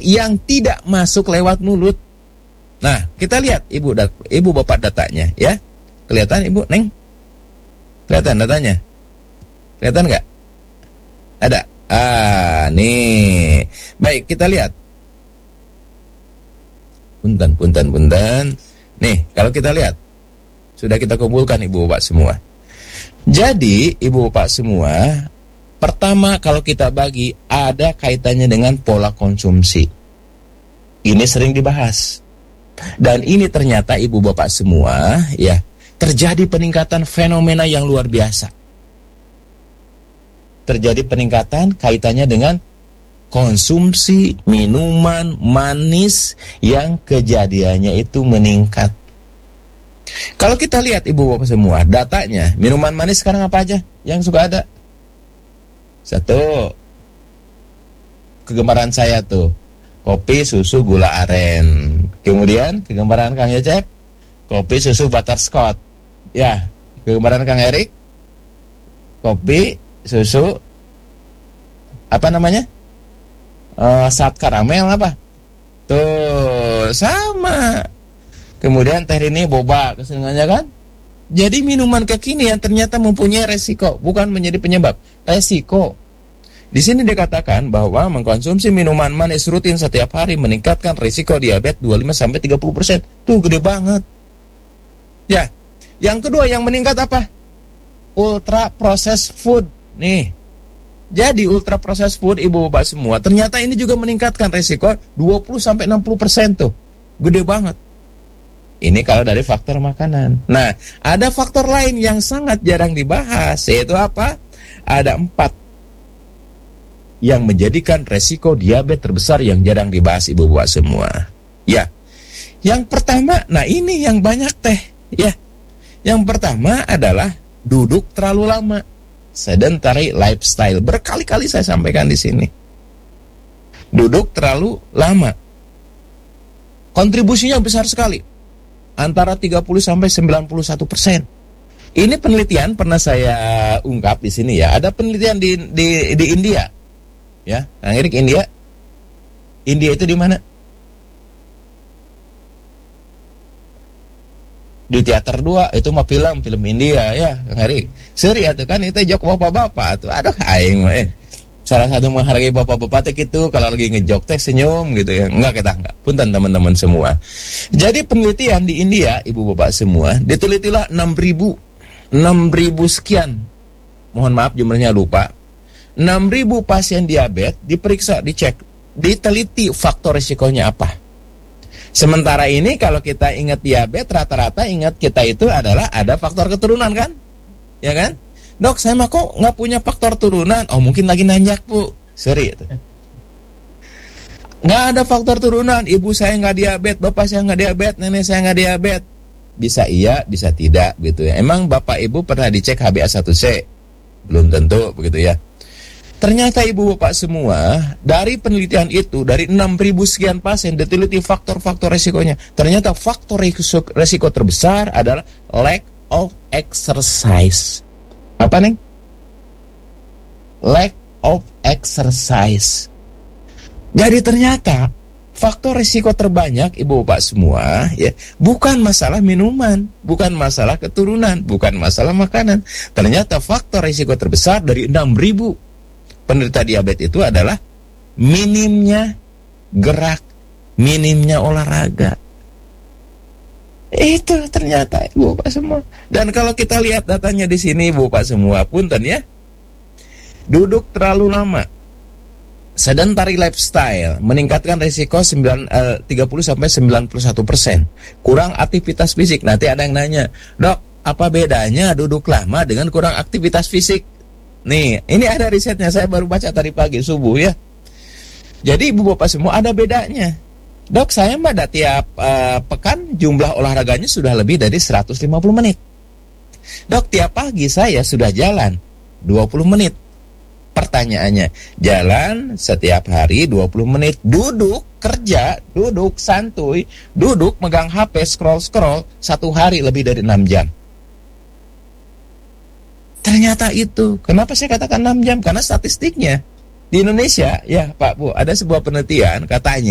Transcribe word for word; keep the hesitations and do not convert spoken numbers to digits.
yang tidak masuk lewat mulut. Nah, kita lihat ibu dat ibu bapak datanya ya. Kelihatan ibu, Neng? Kelihatan datanya? Kelihatan nggak? Ada. Ah, nih. Baik, kita lihat. Punten, punten, punten. Nih, kalau kita lihat, sudah kita kumpulkan ibu bapak semua. Jadi, ibu bapak semua, pertama kalau kita bagi, ada kaitannya dengan pola konsumsi. Ini sering dibahas. Dan ini ternyata ibu bapak semua, ya, terjadi peningkatan fenomena yang luar biasa. Terjadi peningkatan kaitannya dengan konsumsi minuman manis yang kejadiannya itu meningkat. Kalau kita lihat ibu bapak semua, datanya, minuman manis sekarang apa aja yang suka ada? Satu, kegemaran saya tuh, kopi, susu, gula aren. Kemudian kegemaran Kang Yecep, kopi, susu, butterscotch. Ya, kegemaran Kang Erik, kopi, susu, apa namanya? Uh, saat karamel apa? Tuh, sama. Kemudian teh ini boba kesenangannya kan? Jadi minuman kekinian ternyata mempunyai resiko, bukan menjadi penyebab, resiko. Di sini dikatakan bahwa mengkonsumsi minuman manis rutin setiap hari meningkatkan risiko diabetes dua puluh lima sampai tiga puluh persen. Tuh gede banget. Ya. Yang kedua yang meningkat apa? Ultra processed food. Nih. Jadi ultra processed food ibu bapak semua ternyata ini juga meningkatkan risiko dua puluh sampai enam puluh persen tuh. Gede banget. Ini kalau dari faktor makanan. Nah, ada faktor lain yang sangat jarang dibahas, yaitu apa? Ada empat yang menjadikan resiko diabetes terbesar yang jarang dibahas ibu bapak semua. Ya. Yang pertama, nah ini yang banyak teh, ya. Yang pertama adalah duduk terlalu lama. Sedentary lifestyle. Berkali-kali saya sampaikan di sini. Duduk terlalu lama. Kontribusinya besar sekali. Antara tiga puluh sampai sembilan puluh satu persen. Ini penelitian pernah saya ungkap di sini ya. Ada penelitian di di di India. Ya, Kang Erik, India. India itu di mana? Di teater dua, itu mah film, film India ya, Kang Erik. Seri itu kan itu jok bapak-bapak tuh. Aduh aing eh. Salah satu menghargai bapak-bapak teh gitu kalau lagi ngejok teh senyum gitu ya. Enggak, kita enggak. Punten teman-teman semua. Jadi penelitian di India, ibu bapak semua, ditelitilah enam ribu enam ribu sekian. Mohon maaf jumlahnya lupa. enam ribu pasien diabetes diperiksa, dicek, diteliti faktor risikonya apa. Sementara ini kalau kita ingat diabetes, rata-rata ingat kita itu adalah ada faktor keturunan kan? Ya kan? Dok, saya mah kok nggak punya faktor turunan. Oh, mungkin lagi nanjak, Bu. Seri itu. Nggak ada faktor turunan. Ibu saya nggak diabetes, bapak saya nggak diabetes, nenek saya nggak diabetes. Bisa iya, bisa tidak gitu ya. Emang bapak ibu pernah dicek H b A satu C? Belum tentu begitu ya. Ternyata ibu bapak semua, dari penelitian itu, dari enam ribu sekian pasien diteliti faktor-faktor resikonya. Ternyata faktor resiko, resiko terbesar adalah lack of exercise. Apa, Neng? Lack of exercise. Jadi ternyata faktor risiko terbanyak ibu bapak semua ya bukan masalah minuman, bukan masalah keturunan, bukan masalah makanan. Ternyata faktor risiko terbesar dari enam ribu penderita diabetes itu adalah minimnya gerak, minimnya olahraga. Itu ternyata ibu bapak semua. Dan kalau kita lihat datanya di sini ibu bapak semua, punten ya, duduk terlalu lama, sedentary lifestyle meningkatkan risiko tiga puluh sampai sembilan puluh satu persen. Kurang aktivitas fisik. Nanti ada yang nanya, dok, apa bedanya duduk lama dengan kurang aktivitas fisik? Nih, ini ada risetnya, saya baru baca tadi pagi subuh ya. Jadi ibu bapak semua ada bedanya. Dok, saya mah ada tiap uh, pekan jumlah olahraganya sudah lebih dari seratus lima puluh menit. Dok, tiap pagi saya sudah jalan dua puluh menit. Pertanyaannya, jalan setiap hari dua puluh menit, duduk kerja, duduk santuy, duduk megang H P, scroll-scroll satu hari lebih dari enam jam. Ternyata itu. Kenapa saya katakan enam jam? Karena statistiknya di Indonesia, ya Pak Bu, ada sebuah penelitian katanya